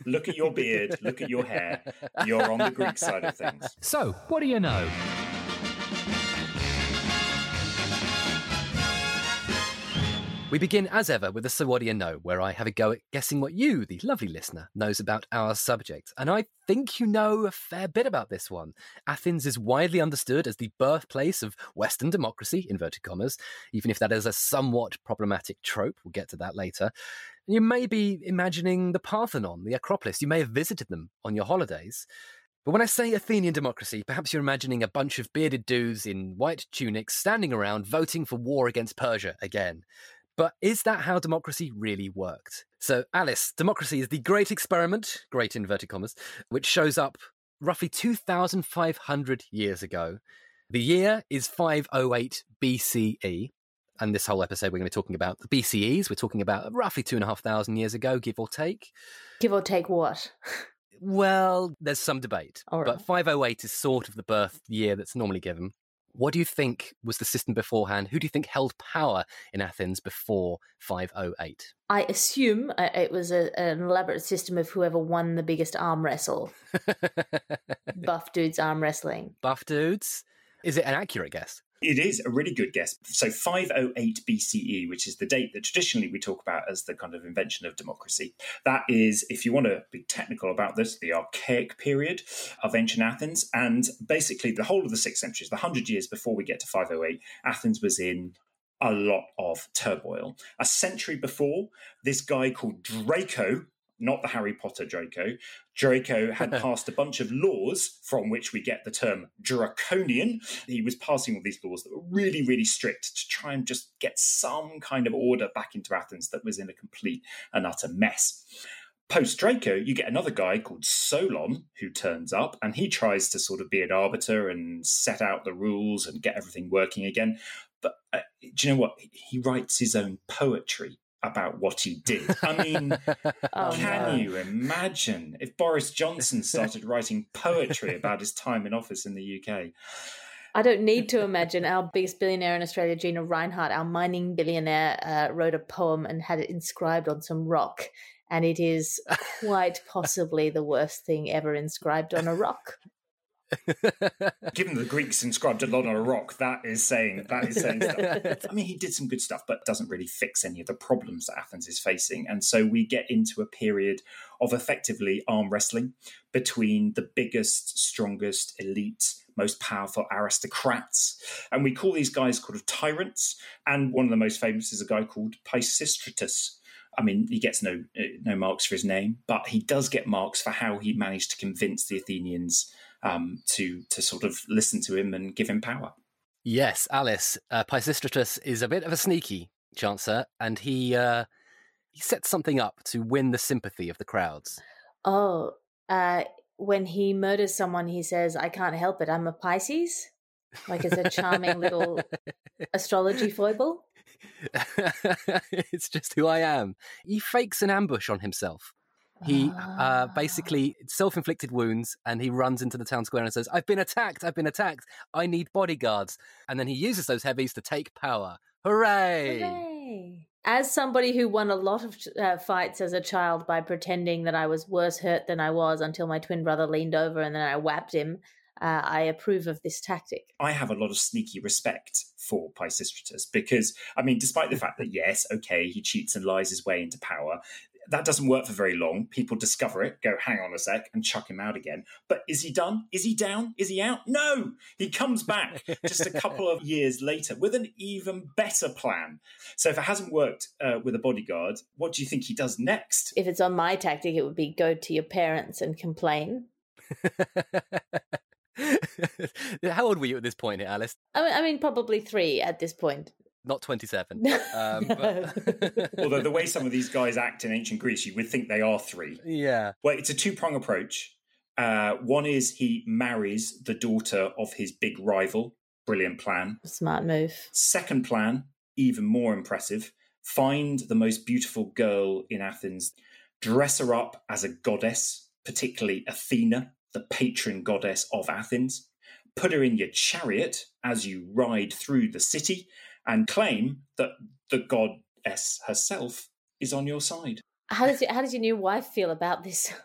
Look at your beard, look at your hair. You're on the Greek side of things. So, what do you know? We begin, as ever, with a So What Do You Know, where I have a go at guessing what you, the lovely listener, knows about our subject. And I think you know a fair bit about this one. Athens is widely understood as the birthplace of Western democracy, inverted commas, even if that is a somewhat problematic trope. We'll get to that later. You may be imagining the Parthenon, the Acropolis. You may have visited them on your holidays. But when I say Athenian democracy, perhaps you're imagining a bunch of bearded dudes in white tunics standing around voting for war against Persia again. But is that how democracy really worked? So, Alice, democracy is the great experiment, great inverted commas, which shows up roughly 2,500 years ago. The year is 508 BCE. And this whole episode, we're going to be talking about the BCEs. We're talking about roughly 2,500 years ago, give or take. Give or take what? Well, there's some debate. All right. But 508 is sort of the birth year that's normally given. What do you think was the system beforehand? Who do you think held power in Athens before 508? I assume it was an elaborate system of whoever won the biggest arm wrestle. Buff dudes arm wrestling. Buff dudes? Is it an accurate guess? It is a really good guess. So 508 BCE, which is the date that traditionally we talk about as the kind of invention of democracy. That is, if you want to be technical about this, the archaic period of ancient Athens. And basically the whole of the 6th century, the 100 years before we get to 508, Athens was in a lot of turmoil. A century before, this guy called Draco, not the Harry Potter Draco had passed a bunch of laws from which we get the term draconian. He was passing all these laws that were really, really strict to try and just get some kind of order back into Athens that was in a complete and utter mess. Post-Draco, you get another guy called Solon who turns up, and he tries to sort of be an arbiter and set out the rules and get everything working again. But do you know what? He writes his own poetry about what he did. I mean, can you imagine if Boris Johnson started writing poetry about his time in office in the UK? I don't need to imagine. Our biggest billionaire in Australia, Gina Rinehart, our mining billionaire, wrote a poem and had it inscribed on some rock. And it is quite possibly the worst thing ever inscribed on a rock. Given the Greeks inscribed a lot on a rock, that is saying stuff. I mean, he did some good stuff, but doesn't really fix any of the problems that Athens is facing. And so we get into a period of effectively arm wrestling between the biggest, strongest, elite, most powerful aristocrats. And we call these guys kind of tyrants. And one of the most famous is a guy called Pisistratus. I mean, he gets no marks for his name, but he does get marks for how he managed to convince the Athenians to sort of listen to him and give him power. Yes, Alice. Pisistratus is a bit of a sneaky chancer, and he sets something up to win the sympathy of the crowds. Oh, when he murders someone, he says, "I can't help it, I'm a Pisces." Like it's a charming little astrology foible. It's just who I am. He fakes an ambush on himself. He basically self-inflicted wounds, and he runs into the town square and says, I've been attacked. I need bodyguards. And then he uses those heavies to take power. Hooray! Hooray! As somebody who won a lot of fights as a child by pretending that I was worse hurt than I was until my twin brother leaned over and then I whapped him, I approve of this tactic. I have a lot of sneaky respect for Pisistratus because, I mean, despite the fact that, yes, okay, he cheats and lies his way into power, that doesn't work for very long. People discover it, go, hang on a sec, and chuck him out again. But is he done? Is he down? Is he out? No! He comes back just a couple of years later with an even better plan. So if it hasn't worked with a bodyguard, what do you think he does next? If it's on my tactic, it would be go to your parents and complain. How old were you at this point, Alice? I mean, probably 3 at this point. Not 27. But... Although the way some of these guys act in ancient Greece, you would think they are 3. Yeah. Well, it's a 2-prong approach. One is he marries the daughter of his big rival. Brilliant plan. Smart move. Second plan, even more impressive. Find the most beautiful girl in Athens, dress her up as a goddess, particularly Athena, the patron goddess of Athens, put her in your chariot as you ride through the city, and claim that the goddess herself is on your side. How does your new wife feel about this?